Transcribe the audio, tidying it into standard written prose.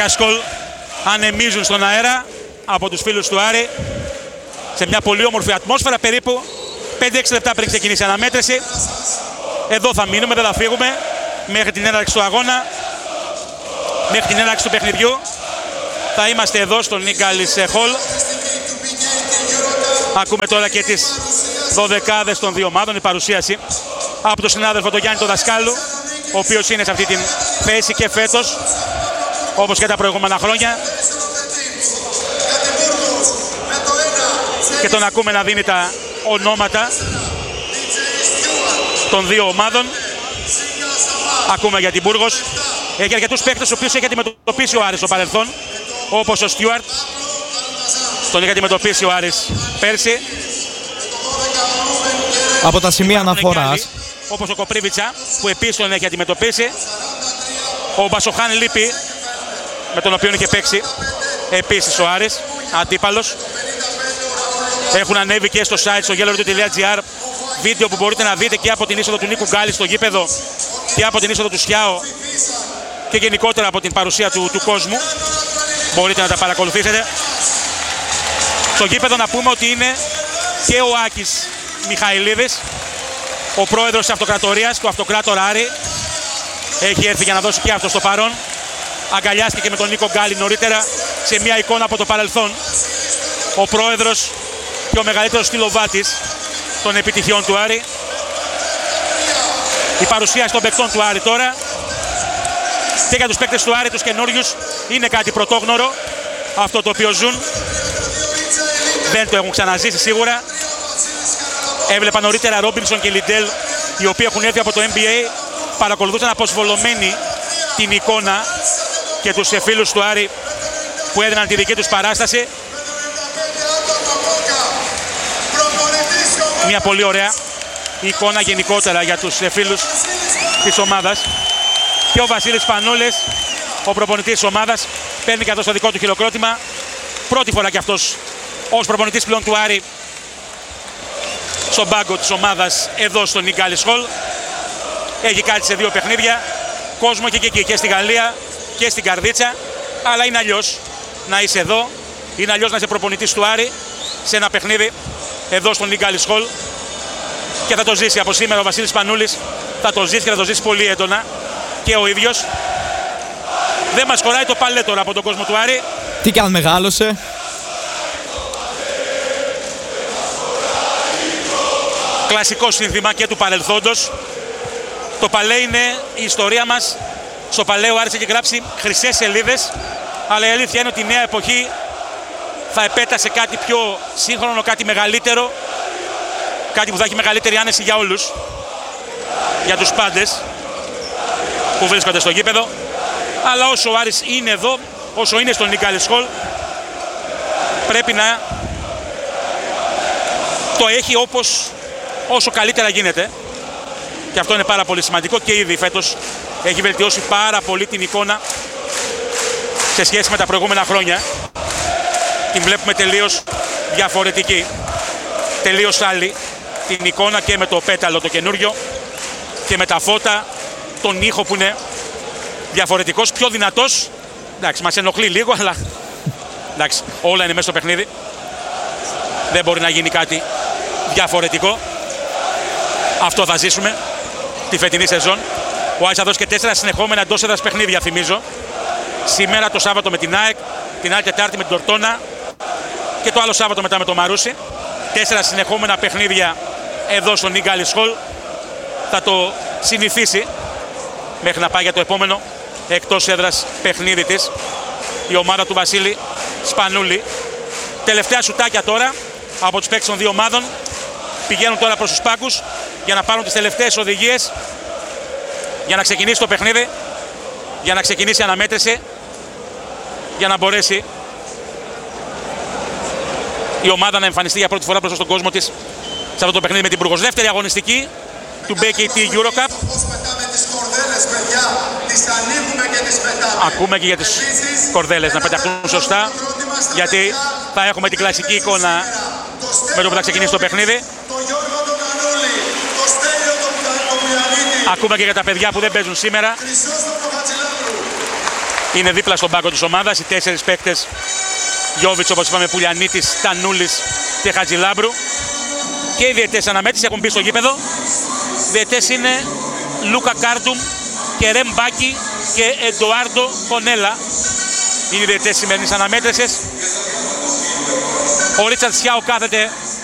Γκάσκολ ανεμίζουν στον αέρα από τους φίλους του Άρη σε μια πολύ όμορφη ατμόσφαιρα, περίπου 5-6 λεπτά πριν ξεκινήσει η αναμέτρηση. Εδώ θα μείνουμε, δεν θα φύγουμε μέχρι την έναρξη του αγώνα, μέχρι την έναρξη του παιχνιδιού. Θα είμαστε εδώ στο Νίγκαλις Hall. Ακούμε τώρα και τις δωδεκάδες των δύο ομάδων, η παρουσίαση από τον συνάδελφο τον Γιάννη τον Δασκάλου, ο οποίος είναι σε αυτή τη θέση και φέτος, όπως και τα προηγούμενα χρόνια. Και τον ακούμε να δίνει τα ονόματα των δύο ομάδων. Ακούμε για την Μπούργος. Έχει αρκετούς παίκτες, ο οποίος έχει αντιμετωπίσει ο Άρης στο παρελθόν, όπως ο Στιούαρτ. Τον είχε αντιμετωπίσει ο Άρης πέρσι. Από τα σημεία αναφοράς, όπως ο Κοπρίβιτσα, που επίσης τον έχει αντιμετωπίσει. Ο Μπασοχάν Λίπη, με τον οποίο είχε παίξει επίσης ο Άρης, αντίπαλος. Έχουν ανέβει και στο site, στο yellowradio.gr, βίντεο που μπορείτε να δείτε και από την είσοδο του Νίκου Γκάλη στο γήπεδο και από την είσοδο του Σιάο και γενικότερα από την παρουσία του κόσμου. Μπορείτε να τα παρακολουθήσετε. Στο γήπεδο να πούμε ότι είναι και ο Άκης Μιχαηλίδης, ο πρόεδρος της Αυτοκρατορίας, του Αυτοκράτορα Άρη. Έχει έρθει για να δώσει και αυτό στο παρόν. Αγκαλιάστηκε με τον Νίκο Γκάλη νωρίτερα σε μια εικόνα από το παρελθόν. Ο πρόεδρος και ο μεγαλύτερος στυλοβάτης των επιτυχιών του Άρη. Η παρουσίαση των παικτών του Άρη τώρα και για τους παίκτες του Άρη, τους καινούριους, είναι κάτι πρωτόγνωρο αυτό το οποίο ζουν. Δεν το έχουν ξαναζήσει σίγουρα. Έβλεπα νωρίτερα Ρόμπινσον και Λιντέλ, οι οποίοι έχουν έρθει από το NBA, παρακολουθούσαν αποσβολωμένοι την εικόνα και τους φίλους του Άρη που έδιναν τη δική τους παράσταση. Μια πολύ ωραία εικόνα γενικότερα για τους φίλους της ομάδας. Και ο Βασίλης Πανούλης, ο προπονητής της ομάδας, παίρνει και αυτό στο δικό του χειροκρότημα. Πρώτη φορά και αυτός ως προπονητής πλέον του Άρη στον πάγκο της ομάδας εδώ στο Νίγκαλις Hall. Έχει κάτσει σε δύο παιχνίδια. Κόσμο και εκεί και στη Γαλλία και στην Καρδίτσα. Αλλά είναι αλλιώς να είσαι εδώ. Είναι αλλιώς να είσαι προπονητής του Άρη σε ένα παιχνίδι εδώ στο Νίγκαλις Hall. Και θα το ζήσει από σήμερα ο Βασίλης Πανούλης. Θα το ζήσει και θα το ζήσει πολύ έντονα και ο ίδιος. Δεν μας χωράει το παλέ τώρα από τον κόσμο του Άρη. Τι κι αν μεγάλωσε. Κλασικό σύνθημα και του παρελθόντος. Το παλέ είναι η ιστορία μας. Στο παλέ ο Άρης έχει γράψει χρυσές σελίδες. Αλλά η αλήθεια είναι ότι η νέα εποχή θα επέτασε κάτι πιο σύγχρονο, κάτι μεγαλύτερο. Κάτι που θα έχει μεγαλύτερη άνεση για όλους. Για τους πάντες που βρίσκονται στο γήπεδο. Αλλά όσο ο Άρης είναι εδώ, όσο είναι στο Νίγκαλις Hall, πρέπει να το έχει όσο καλύτερα γίνεται. Και αυτό είναι πάρα πολύ σημαντικό και ήδη φέτος έχει βελτιώσει πάρα πολύ την εικόνα σε σχέση με τα προηγούμενα χρόνια. Την βλέπουμε τελείως διαφορετική, τελείως άλλη την εικόνα και με το πέταλο το καινούριο και με τα φώτα, τον ήχο που είναι διαφορετικός, πιο δυνατός. Εντάξει, μας ενοχλεί λίγο, αλλά εντάξει, όλα είναι μέσα στο παιχνίδι. Δεν μπορεί να γίνει κάτι διαφορετικό. Αυτό θα ζήσουμε τη φετινή σεζόν. Ο Άρης θα δώσει και 4 συνεχόμενα εντός έδρας παιχνίδια, θυμίζω. Σήμερα το Σάββατο με την ΑΕΚ, την άλλη Τετάρτη με την Τορτώνα και το άλλο Σάββατο μετά με το Μαρούσι. 4 συνεχόμενα παιχνίδια εδώ στο Νίγκαλις Hall. Θα το συνηθίσει μέχρι να πάει για το επόμενο εκτός έδρας παιχνίδι της η ομάδα του Βασίλη Σπανούλη. Τελευταία σουτάκια τώρα από τους παίκτες των δύο ομάδων. Πηγαίνουν τώρα προς τους πάγκους για να πάρουν τις τελευταίες οδηγίες για να ξεκινήσει το παιχνίδι, για να ξεκινήσει η αναμέτρηση, για να μπορέσει η ομάδα να εμφανιστεί για πρώτη φορά μπροστά στον κόσμο της σε αυτό το παιχνίδι με την Μπούργος. Δεύτερη αγωνιστική του BKT Eurocup. Ακούμε και για τις κορδέλες να πεταχτούν σωστά, γιατί θα έχουμε την κλασική εικόνα με το που θα ξεκινήσει το παιχνίδι. Ακούμε και για τα παιδιά που δεν παίζουν σήμερα. είναι δίπλα στον πάγκο της ομάδας. Οι 4 παίκτες, Γιώβιτς, όπως είπαμε, Πουλιανίτης, Στανούλης και Χατζηλάμπρου. Και οι διαιτητές αναμέτρησης έχουν μπει στο γήπεδο. Οι διαιτητές είναι Λούκα Κάρντουμ και Ρεμ Μπάκη και Εντοάρντο Κονέλα. Είναι οι διαιτητές σημερινής αναμέτρησης. Ο Ρίτσαρντ Σιάο κάθεται